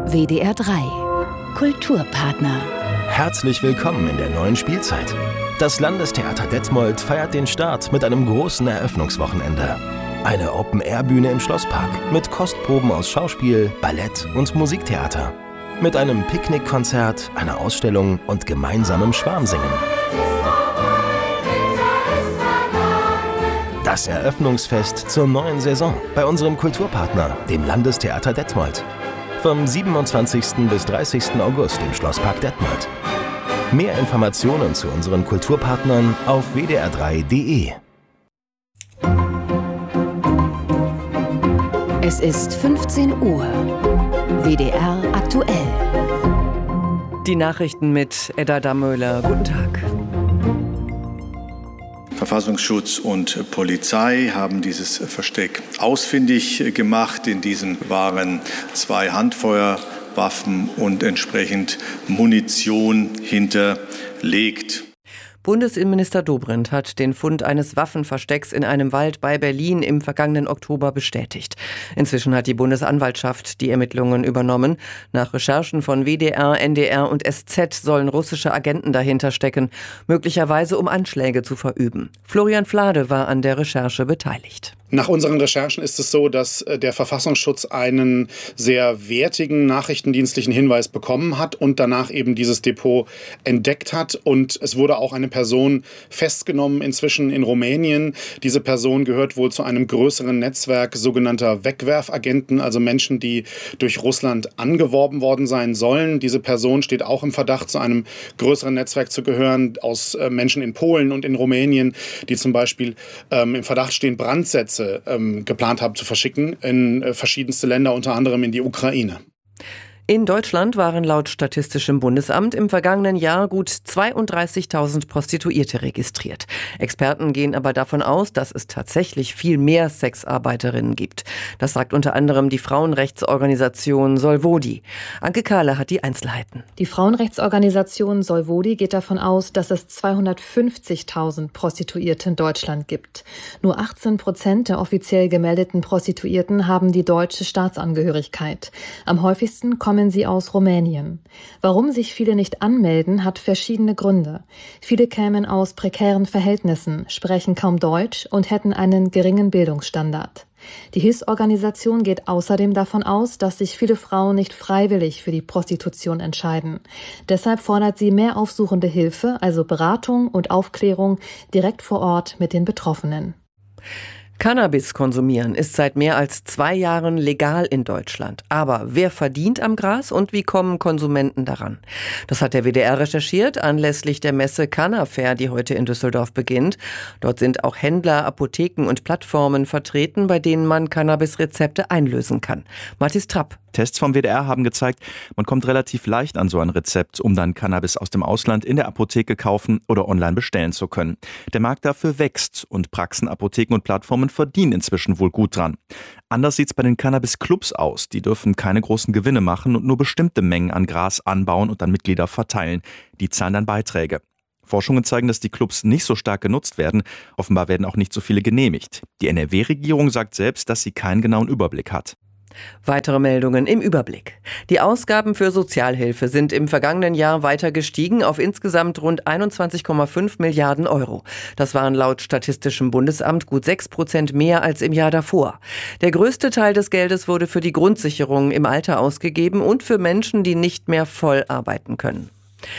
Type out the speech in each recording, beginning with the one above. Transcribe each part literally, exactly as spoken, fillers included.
W D R drei Kulturpartner. Herzlich willkommen in der neuen Spielzeit. Das Landestheater Detmold feiert den Start mit einem großen Eröffnungswochenende. Eine Open-Air-Bühne im Schlosspark mit Kostproben aus Schauspiel, Ballett und Musiktheater. Mit einem Picknickkonzert, einer Ausstellung und gemeinsamem Schwarmsingen. Das Eröffnungsfest zur neuen Saison bei unserem Kulturpartner, dem Landestheater Detmold. Vom siebenundzwanzigsten bis dreißigsten August im Schlosspark Detmold. Mehr Informationen zu unseren Kulturpartnern auf w d r drei punkt d e. Es ist fünfzehn Uhr. W D R aktuell. Die Nachrichten mit Edda Dammöhler. Guten Tag. Verfassungsschutz und Polizei haben dieses Versteck ausfindig gemacht. In diesem waren zwei Handfeuerwaffen und entsprechend Munition hinterlegt. Bundesinnenminister Dobrindt hat den Fund eines Waffenverstecks in einem Wald bei Berlin im vergangenen Oktober bestätigt. Inzwischen hat die Bundesanwaltschaft die Ermittlungen übernommen. Nach Recherchen von W D R, N D R und S Z sollen russische Agenten dahinter stecken, möglicherweise um Anschläge zu verüben. Florian Flade war an der Recherche beteiligt. Nach unseren Recherchen ist es so, dass der Verfassungsschutz einen sehr wertigen nachrichtendienstlichen Hinweis bekommen hat und danach eben dieses Depot entdeckt hat. Und es wurde auch eine Person festgenommen inzwischen in Rumänien. Diese Person gehört wohl zu einem größeren Netzwerk sogenannter Wegwerfagenten, also Menschen, die durch Russland angeworben worden sein sollen. Diese Person steht auch im Verdacht, zu einem größeren Netzwerk zu gehören, aus äh, Menschen in Polen und in Rumänien, die zum Beispiel ähm, im Verdacht stehen, Brandsätze ähm, geplant haben zu verschicken in äh, verschiedenste Länder, unter anderem in die Ukraine. In Deutschland waren laut Statistischem Bundesamt im vergangenen Jahr gut zweiunddreißigtausend Prostituierte registriert. Experten gehen aber davon aus, dass es tatsächlich viel mehr Sexarbeiterinnen gibt. Das sagt unter anderem die Frauenrechtsorganisation Solvodi. Anke Kahle hat die Einzelheiten. Die Frauenrechtsorganisation Solvodi geht davon aus, dass es zweihundertfünfzigtausend Prostituierte in Deutschland gibt. Nur achtzehn Prozent der offiziell gemeldeten Prostituierten haben die deutsche Staatsangehörigkeit. Am häufigsten kommen sie aus Rumänien. Warum sich viele nicht anmelden, hat verschiedene Gründe. Viele kämen aus prekären Verhältnissen, sprechen kaum Deutsch und hätten einen geringen Bildungsstandard. Die Hilfsorganisation geht außerdem davon aus, dass sich viele Frauen nicht freiwillig für die Prostitution entscheiden. Deshalb fordert sie mehr aufsuchende Hilfe, also Beratung und Aufklärung direkt vor Ort mit den Betroffenen. Cannabis konsumieren ist seit mehr als zwei Jahren legal in Deutschland. Aber wer verdient am Gras und wie kommen Konsumenten daran? Das hat der W D R recherchiert anlässlich der Messe Cannafair, die heute in Düsseldorf beginnt. Dort sind auch Händler, Apotheken und Plattformen vertreten, bei denen man Cannabis-Rezepte einlösen kann. Mathis Trapp. Tests vom W D R haben gezeigt, man kommt relativ leicht an so ein Rezept, um dann Cannabis aus dem Ausland in der Apotheke kaufen oder online bestellen zu können. Der Markt dafür wächst und Praxen, Apotheken und Plattformen verdienen inzwischen wohl gut dran. Anders sieht's bei den Cannabis-Clubs aus. Die dürfen keine großen Gewinne machen und nur bestimmte Mengen an Gras anbauen und dann Mitglieder verteilen. Die zahlen dann Beiträge. Forschungen zeigen, dass die Clubs nicht so stark genutzt werden. Offenbar werden auch nicht so viele genehmigt. Die N R W-Regierung sagt selbst, dass sie keinen genauen Überblick hat. Weitere Meldungen im Überblick. Die Ausgaben für Sozialhilfe sind im vergangenen Jahr weiter gestiegen auf insgesamt rund einundzwanzig Komma fünf Milliarden Euro. Das waren laut Statistischem Bundesamt gut sechs Prozent mehr als im Jahr davor. Der größte Teil des Geldes wurde für die Grundsicherung im Alter ausgegeben und für Menschen, die nicht mehr voll arbeiten können.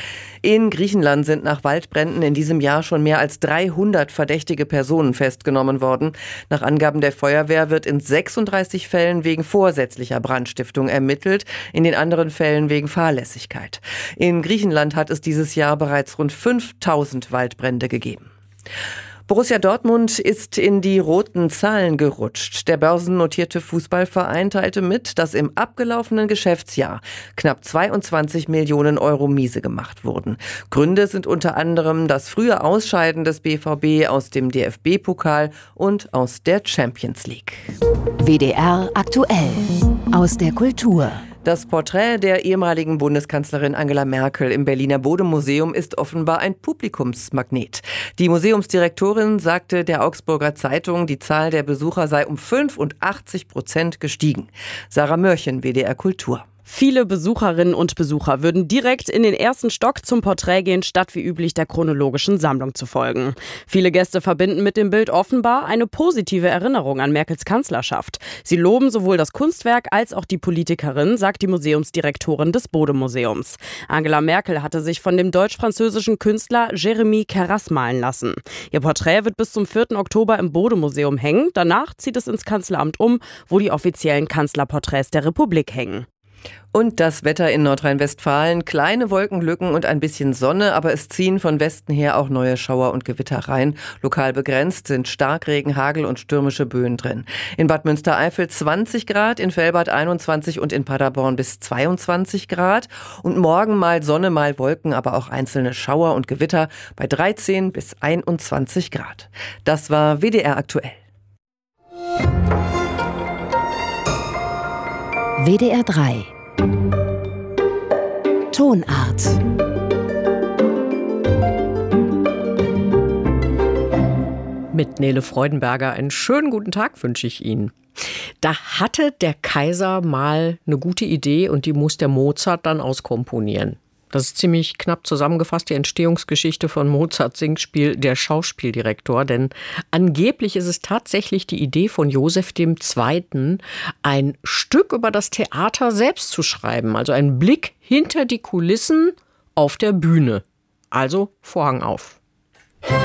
In Griechenland sind nach Waldbränden in diesem Jahr schon mehr als dreihundert verdächtige Personen festgenommen worden. Nach Angaben der Feuerwehr wird in sechsunddreißig Fällen wegen vorsätzlicher Brandstiftung ermittelt, in den anderen Fällen wegen Fahrlässigkeit. In Griechenland hat es dieses Jahr bereits rund fünftausend Waldbrände gegeben. Borussia Dortmund ist in die roten Zahlen gerutscht. Der börsennotierte Fußballverein teilte mit, dass im abgelaufenen Geschäftsjahr knapp zweiundzwanzig Millionen Euro miese gemacht wurden. Gründe sind unter anderem das frühe Ausscheiden des B V B aus dem D F B-Pokal und aus der Champions League. W D R aktuell aus der Kultur. Das Porträt der ehemaligen Bundeskanzlerin Angela Merkel im Berliner Bode-Museum ist offenbar ein Publikumsmagnet. Die Museumsdirektorin sagte der Augsburger Zeitung, die Zahl der Besucher sei um fünfundachtzig Prozent gestiegen. Sarah Mörchen, W D R Kultur. Viele Besucherinnen und Besucher würden direkt in den ersten Stock zum Porträt gehen, statt wie üblich der chronologischen Sammlung zu folgen. Viele Gäste verbinden mit dem Bild offenbar eine positive Erinnerung an Merkels Kanzlerschaft. Sie loben sowohl das Kunstwerk als auch die Politikerin, sagt die Museumsdirektorin des Bode-Museums. Angela Merkel hatte sich von dem deutsch-französischen Künstler Jérémy Carras malen lassen. Ihr Porträt wird bis zum vierten Oktober im Bode-Museum hängen. Danach zieht es ins Kanzleramt um, wo die offiziellen Kanzlerporträts der Republik hängen. Und das Wetter in Nordrhein-Westfalen, kleine Wolkenlücken und ein bisschen Sonne, aber es ziehen von Westen her auch neue Schauer und Gewitter rein. Lokal begrenzt sind Starkregen, Hagel und stürmische Böen drin. In Bad Münstereifel zwanzig Grad, in Velbert einundzwanzig und in Paderborn bis zweiundzwanzig Grad. Und morgen mal Sonne, mal Wolken, aber auch einzelne Schauer und Gewitter bei dreizehn bis einundzwanzig Grad. Das war W D R aktuell. W D R drei Tonart. Mit Nele Freudenberger einen schönen guten Tag wünsche ich Ihnen. Da hatte der Kaiser mal eine gute Idee und die muss der Mozart dann auskomponieren. Das ist ziemlich knapp zusammengefasst, die Entstehungsgeschichte von Mozarts Singspiel Der Schauspieldirektor. Denn angeblich ist es tatsächlich die Idee von Joseph der Zweite., ein Stück über das Theater selbst zu schreiben. Also einen Blick hinter die Kulissen auf der Bühne. Also Vorhang auf.